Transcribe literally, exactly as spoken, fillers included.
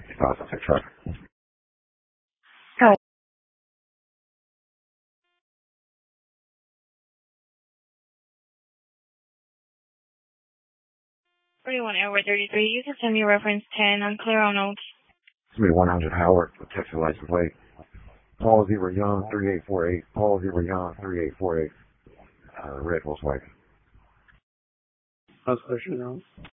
Positive truck. Hi. forty-one Edward thirty-three. You can send me reference ten. Unclear on notes. It's me one hundred Howard with Texas license plate. Paul Zebra Young three eight four eight. Paul Zebra Young three eight four eight. Uh, red Volkswagen. How's question now?